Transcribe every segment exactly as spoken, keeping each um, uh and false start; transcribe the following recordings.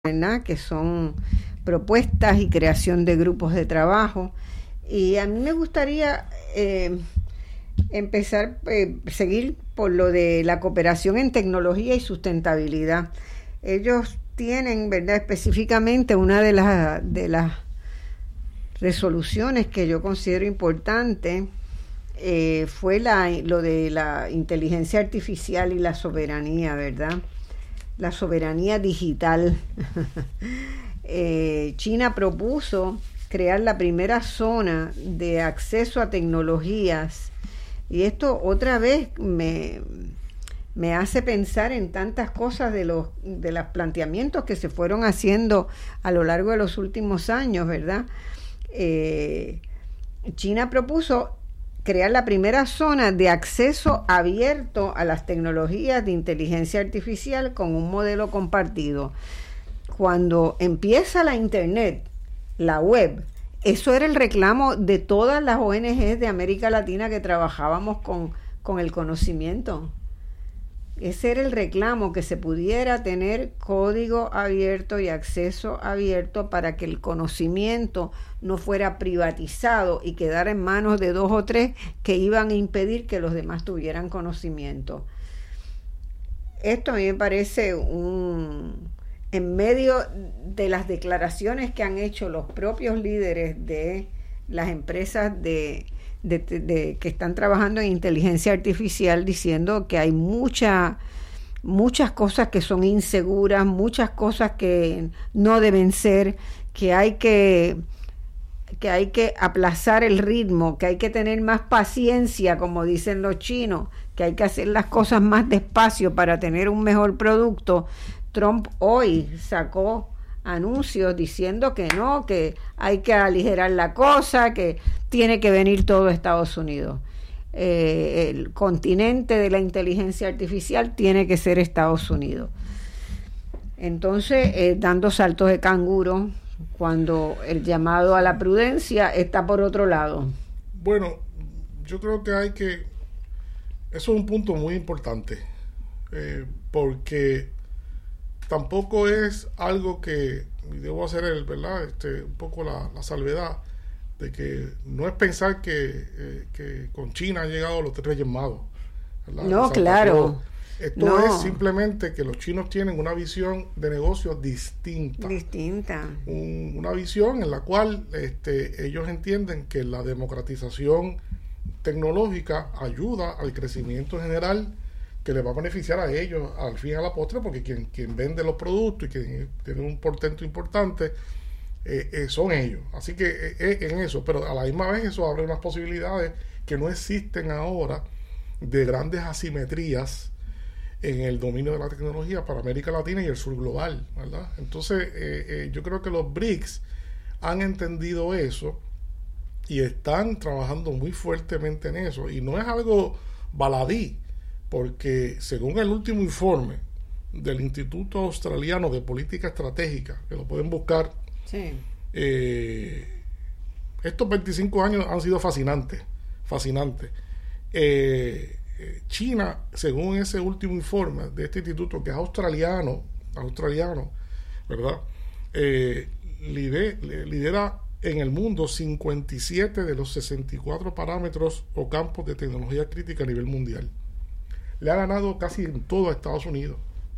¿verdad? Que son propuestas y creación de grupos de trabajo. Y a mí me gustaría eh, empezar, eh, seguir por lo de la cooperación en tecnología y sustentabilidad. Ellos tienen, ¿verdad?, específicamente una de las, de las resoluciones que yo considero importante eh, fue la, lo de la inteligencia artificial y la soberanía, ¿verdad? La soberanía digital. eh, China propuso crear la primera zona de acceso a tecnologías, y esto otra vez me, me hace pensar en tantas cosas de los, de los planteamientos que se fueron haciendo a lo largo de los últimos años, ¿verdad? Eh, China propuso crear la primera zona de acceso abierto a las tecnologías de inteligencia artificial con un modelo compartido. Cuando empieza la internet, la web, eso era el reclamo de todas las O N Ges de América Latina que trabajábamos con, con el conocimiento. Ese era el reclamo, que se pudiera tener código abierto y acceso abierto para que el conocimiento no fuera privatizado y quedara en manos de dos o tres que iban a impedir que los demás tuvieran conocimiento. Esto a mí me parece un... en medio de las declaraciones que han hecho los propios líderes de las empresas de... De, de, de que están trabajando en inteligencia artificial, diciendo que hay mucha, muchas cosas que son inseguras, muchas cosas que no deben ser, que hay que, que hay que aplazar el ritmo, que hay que tener más paciencia, como dicen los chinos, que hay que hacer las cosas más despacio para tener un mejor producto. Trump hoy sacó anuncios diciendo que no, que hay que aligerar la cosa, que tiene que venir todo Estados Unidos. Eh, el continente de la inteligencia artificial tiene que ser Estados Unidos. Entonces, eh, dando saltos de canguro, cuando el llamado a la prudencia está por otro lado. Bueno, yo creo que hay que... Eso es un punto muy importante, eh, porque tampoco es algo que, y debo hacer el, ¿verdad? Este, un poco la, la salvedad de que no es pensar que, eh, que con China han llegado los tres Reyes Magos, ¿verdad? No, Santa claro. Claus. Esto no. es simplemente que los chinos tienen una visión de negocio distinta. Distinta. Un, una visión en la cual este, ellos entienden que la democratización tecnológica ayuda al crecimiento general, que les va a beneficiar a ellos al fin y a la postre, porque quien, quien vende los productos y quien tiene un portento importante eh, eh, son ellos. Así que eh, en eso, pero a la misma vez eso abre unas posibilidades que no existen ahora de grandes asimetrías en el dominio de la tecnología para América Latina y el sur global, ¿verdad? Entonces eh, eh, yo creo que los B R I C S han entendido eso y están trabajando muy fuertemente en eso, y no es algo baladí, porque según el último informe del Instituto Australiano de Política Estratégica, que lo pueden buscar, sí. eh, estos veinticinco años han sido fascinantes, fascinantes. Eh, China, según ese último informe de este instituto, que es australiano, australiano, ¿verdad? Eh, lidera, lidera en el mundo cincuenta y siete de los sesenta y cuatro parámetros o campos de tecnología crítica a nivel mundial. Le ha ganado casi en todo a Estados Unidos,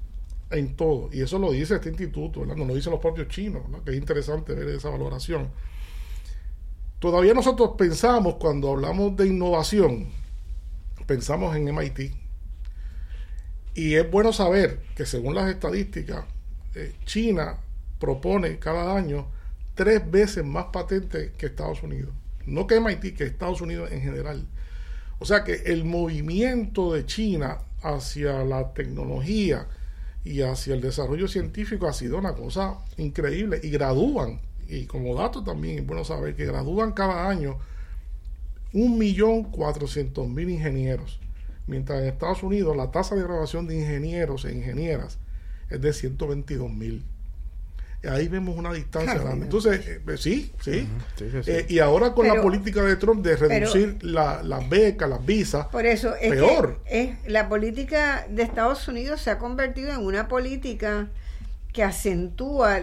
en todo, y eso lo dice este instituto, ¿verdad? No lo dicen los propios chinos, ¿no? Que es interesante ver esa valoración. Todavía nosotros pensamos, cuando hablamos de innovación, pensamos en M I T, y es bueno saber que según las estadísticas, eh, China propone cada año tres veces más patentes que Estados Unidos, no que M I T, que Estados Unidos en general. O sea que el movimiento de China hacia la tecnología y hacia el desarrollo científico ha sido una cosa increíble, y gradúan, y como dato también es bueno saber que gradúan cada año un millón cuatrocientos mil ingenieros, mientras en Estados Unidos la tasa de graduación de ingenieros e ingenieras es de ciento veintidós mil. Ahí vemos una distancia claro, grande. Entonces, eh, sí, sí. Uh-huh. sí, sí, sí. Eh, y ahora con pero, la política de Trump de reducir pero, la, las becas, las visas, por eso es peor. Que es, la política de Estados Unidos se ha convertido en una política que acentúa